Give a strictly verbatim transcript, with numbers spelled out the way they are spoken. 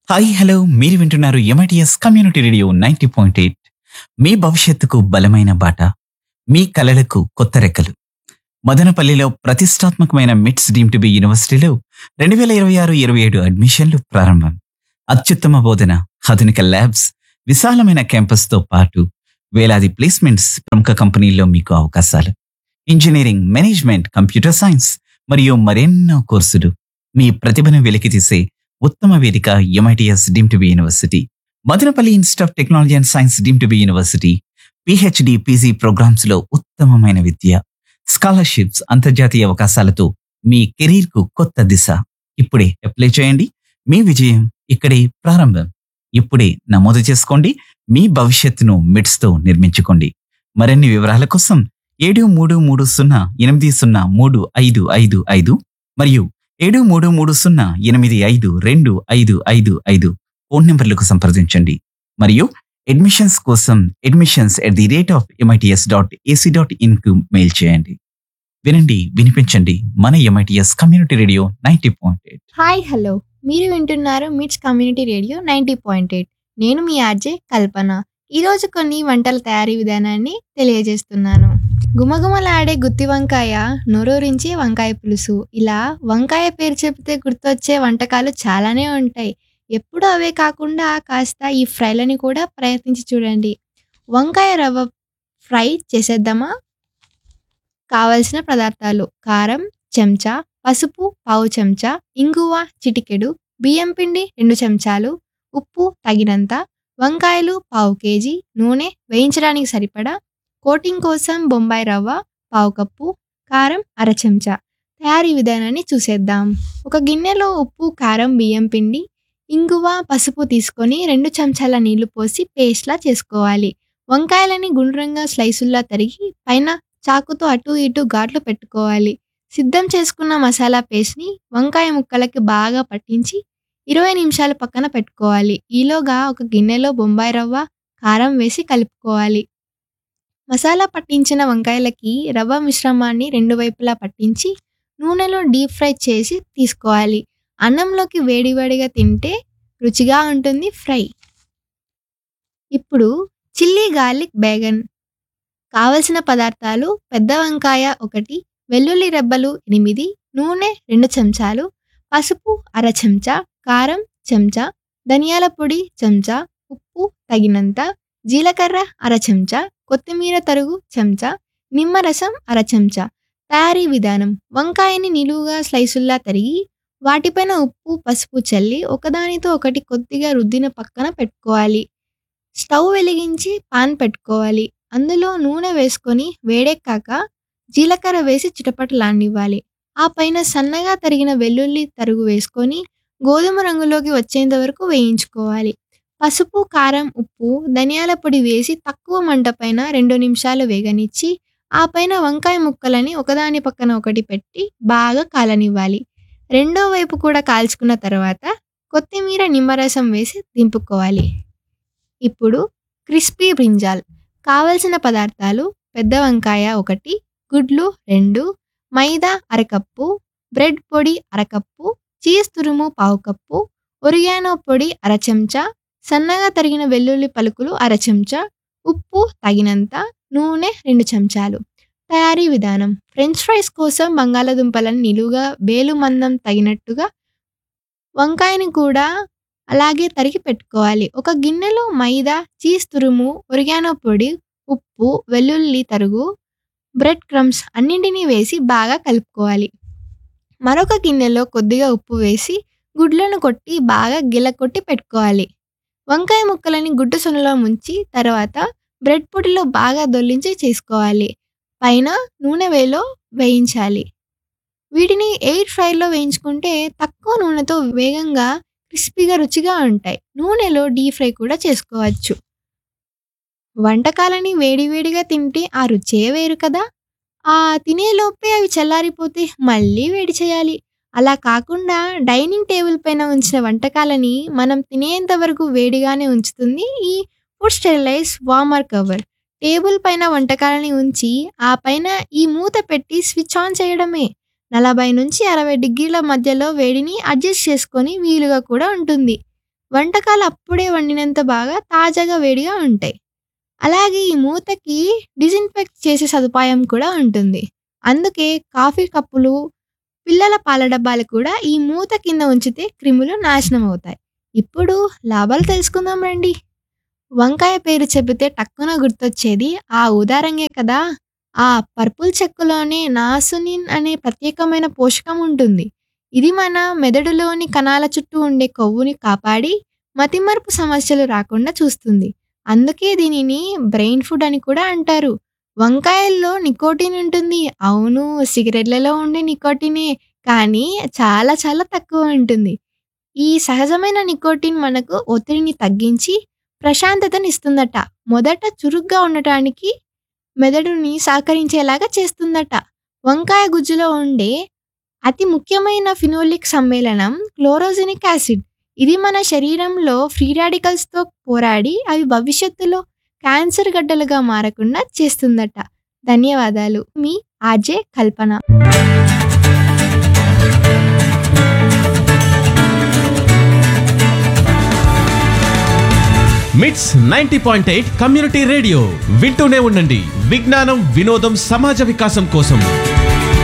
Hi hello మీరు వింటున్నారు MITS community radio ninety point eight. మీ భవిష్యత్తుకు బలమైన బాట, మీ కలలకు కొత్త రెక్కలు. మదనపల్లిలో ప్రతిష్టాత్మకమైన మిట్స్ డీమ్ టు బి యూనివర్సిటీలో రెండు వేల ఇరవై ఆరు ఇరవై ఏడు అడ్మిషన్లు ప్రారంభం. అత్యుత్తమ బోధన, ఆధునిక ల్యాబ్స్, విశాలమైన క్యాంపస్తో పాటు వేలాది ప్లేస్మెంట్స్, ప్రముఖ కంపెనీల్లో మీకు అవకాశాలు. ఇంజనీరింగ్, మేనేజ్మెంట్, కంప్యూటర్ సైన్స్ మరియు మరెన్నో కోర్సులు. మీ ప్రతిభను వెలికితీసే ఉత్తమ వేదిక MITS deem to be university. Madanapalle institute of technology and science deem to be university. PhD, PG programmes లో ఉత్తమమైన విద్య, స్కాలర్షిప్స్, అంతర్జాతీయ అవకాశాలతో మీ కెరీర్ కు కొత్త దిశ. ఇప్పుడే అప్లై చేయండి. మీ విజయం ఇక్కడే ప్రారంభం. ఇప్పుడే నమోదు చేసుకోండి. మీ భవిష్యత్తును మిడ్స్ తో నిర్మించుకోండి. మరిన్ని వివరాల కోసం ఏడు మూడు మూడు సున్నా ఎనిమిది సున్నా మూడు ఐదు ఐదు ఐదు మరియు ఏడు మూడు మూడు సున్నా ఎనిమిది ఐదు రెండు ఐదు ఐదు ఐదు ఫోన్ నెంబర్లకు సంప్రదించండి. మరియు అడ్మిషన్స్ కోసం admissions at the rate of MITS dot AC dot in కు మెయిల్ చేయండి. వినండి, వినిపించండి. మన MITS community radio ninety point eight. Hi hello మీరు వింటున్నారు మిట్స్ community radio ninety point eight. నేను మీ ఆర్జే కల్పన. ఈరోజు కొన్ని వంటల తయారీ విధానాన్ని తెలియజేస్తున్నాను. గుమగుమలాడే గుత్తి వంకాయ, నోరూరించే వంకాయ పులుసు, ఇలా వంకాయ పేరు చెబితే గుర్తొచ్చే వంటకాలు చాలానే ఉంటాయి. ఎప్పుడూ అవే కాకుండా కాస్త ఈ ఫ్రైలని కూడా ప్రయత్నించి చూడండి. వంకాయ రవ్వ ఫ్రై చేసేద్దామా? కావలసిన పదార్థాలు: కారం చెంచా, పసుపు పావు చెంచా, ఇంగువ చిటికెడు, బియ్యం పిండి రెండు చెంచాలు, ఉప్పు తగినంత, వంకాయలు పావు కేజీ, నూనె వేయించడానికి సరిపడా, కోటింగ్ కోసం బొంబాయి రవ్వ పావు కప్పు, కారం అర చెంచా. తయారీ విధానాన్ని చూసేద్దాం. ఒక గిన్నెలో ఉప్పు, కారం, బియ్యం పిండి, ఇంగువ, పసుపు తీసుకొని రెండు చెంచాల నీళ్లు పోసి పేస్ట్లా చేసుకోవాలి. వంకాయలని గుండ్రంగా స్లైసుల్లా తరిగి పైన చాకుతో అటు ఇటు ఘాట్లు పెట్టుకోవాలి. సిద్ధం చేసుకున్న మసాలా పేస్ట్ని వంకాయ ముక్కలకి బాగా పట్టించి ఇరవై నిమిషాలు పక్కన పెట్టుకోవాలి. ఈలోగా ఒక గిన్నెలో బొంబాయి రవ్వ, కారం వేసి కలుపుకోవాలి. మసాలా పట్టించిన వంకాయలకి రవ్వ మిశ్రమాన్ని రెండు వైపులా పట్టించి నూనెలో డీప్ ఫ్రై చేసి తీసుకోవాలి. అన్నంలోకి వేడివేడిగా తింటే రుచిగా ఉంటుంది ఫ్రై. ఇప్పుడు చిల్లీ గార్లిక్ బేగన్. కావలసిన పదార్థాలు: పెద్ద వంకాయ ఒకటి, వెల్లుల్లి రెబ్బలు ఎనిమిది, నూనె రెండు చెంచాలు, పసుపు అర చెంచా, కారం చెంచా, ధనియాల పొడి చెంచా, ఉప్పు తగినంత, జీలకర్ర అర చెంచా, కొత్తిమీర తరుగు చెంచా, నిమ్మరసం అర చెంచా. తయారీ విధానం: వంకాయని నిలువుగా స్లైసుల్లా తరిగి వాటిపైన ఉప్పు పసుపు చల్లి ఒకదానితో ఒకటి కొద్దిగా రుద్దిన పక్కన పెట్టుకోవాలి. స్టవ్ వెలిగించి పాన్ పెట్టుకోవాలి. అందులో నూనె వేసుకొని వేడెక్కాక జీలకర్ర వేసి చిటపటలాడనివ్వాలి. ఆ పైన సన్నగా తరిగిన వెల్లుల్లి తరుగు వేసుకొని గోధుమ రంగులోకి వచ్చేంత వరకు వేయించుకోవాలి. పసుపు, కారం, ఉప్పు, ధనియాల పొడి వేసి తక్కువ మంట పైన రెండు నిమిషాలు వేగనిచ్చి ఆ పైన వంకాయ ముక్కలని ఒకదాని పక్కన ఒకటి పెట్టి బాగా కాలనివ్వాలి. రెండో వైపు కూడా కాల్చుకున్న తర్వాత కొత్తిమీర, నిమ్మరసం వేసి దింపుకోవాలి. ఇప్పుడు క్రిస్పీ బ్రింజాల్. కావలసిన పదార్థాలు: పెద్ద వంకాయ ఒకటి, గుడ్లు రెండు, మైదా అరకప్పు, బ్రెడ్ పొడి అరకప్పు, చీజ్ తురుము పావు కప్పు, ఒరిగానో పొడి అర చెంచా, సన్నగా తరిగిన వెల్లుల్లి పలుకులు అర చెంచా, ఉప్పు తగినంత, నూనె రెండు చెంచాలు. తయారీ విధానం: ఫ్రెంచ్ ఫ్రైస్ కోసం బంగాళదుంపలను నిలువుగా బేలు మందం తగినట్టుగా వంకాయని కూడా అలాగే తరిగి పెట్టుకోవాలి. ఒక గిన్నెలో మైదా, చీజ్ తురుము, ఒరిగానో పొడి, ఉప్పు, వెల్లుల్లి తరుగు, బ్రెడ్ క్రమ్స్ అన్నింటినీ వేసి బాగా కలుపుకోవాలి. మరొక గిన్నెలో కొద్దిగా ఉప్పు వేసి గుడ్లను కొట్టి బాగా గిలకొట్టి పెట్టుకోవాలి. వంకాయ ముక్కలని గుడ్డు సొనలో ముంచి తర్వాత బ్రెడ్ పొడిలో బాగా దొల్లించి చేసుకోవాలి. పైన నూనె వేలో వేయించాలి. వీటిని ఎయిర్ ఫ్రైలో వేయించుకుంటే తక్కువ నూనెతో వేగంగా క్రిస్పీగా రుచిగా ఉంటాయి. నూనెలో డీప్ ఫ్రై కూడా చేసుకోవచ్చు. వంటకాలని వేడివేడిగా తింటే ఆ రుచే వేరు కదా. ఆ తినేలోపే అవి చల్లారిపోతే మళ్ళీ వేడి చేయాలి. అలా కాకుండా డైనింగ్ టేబుల్ పైన ఉంచిన వంటకాలని మనం తినేంత వరకు వేడిగానే ఉంచుతుంది ఈ food sterilise warmer cover. Table పైన వంటకాలని ఉంచి ఆ పైన ఈ మూత పెట్టి స్విచ్ ఆన్ చేయడమే. నలభై నుంచి అరవై డిగ్రీల మధ్యలో వేడిని అడ్జస్ట్ చేసుకొని వీలుగా కూడా ఉంటుంది. వంటకాలు అప్పుడే వండినంత బాగా తాజాగా వేడిగా ఉంటాయి. అలాగే ఈ మూతకి డిజిన్ఫెక్ట్ చేసే సదుపాయం కూడా ఉంటుంది. అందుకే కాఫీ కప్పులు, పిల్లల పాల డబ్బాలు కూడా ఈ మూత కింద ఉంచితే క్రిములు నాశనం అవుతాయి. ఇప్పుడు లాభాలు తెలుసుకుందాం రండి. వంకాయ పేరు చెబితే టక్కున గుర్తొచ్చేది ఆ ఊదా రంగే కదా! ఆ పర్పుల్ చెక్కులోనే నాసునిన్ అనే ప్రత్యేకమైన పోషకం ఉంటుంది. ఇది మన మెదడులోని కణాల చుట్టూ ఉండే కొవ్వుని కాపాడి మతిమరుపు సమస్యలు రాకుండా చూస్తుంది. అందుకే దీనిని బ్రెయిన్ ఫుడ్ అని కూడా అంటారు. వంకాయల్లో నికోటిన్ ఉంటుంది. అవును, సిగరెట్లలో ఉండే నికోటినే. కానీ చాలా చాలా తక్కువ ఉంటుంది. ఈ సహజమైన నికోటిన్ మనకు ఒత్తిడిని తగ్గించి ప్రశాంతతనిస్తుందట. మొదట చురుగ్గా ఉండటానికి మెదడుని సహకరించేలాగా చేస్తుందట. వంకాయ గుజ్జులో ఉండే అతి ముఖ్యమైన ఫినోలిక్ సమ్మేళనం క్లోరోజెనిక్ యాసిడ్. ఇది మన శరీరంలో ఫ్రీ రాడికల్స్‌తో పోరాడి అవి భవిష్యత్తులో క్యాన్సర్ గడ్డలుగా మారకుండా చేస్తుందట. ధన్యవాదాలు. మీ ఆర్‌జే కల్పన. మిట్స్ ninety point eight community radio వింటూనే ఉండండి. విజ్ఞానం, వినోదం, సమాజ వికాసం కోసం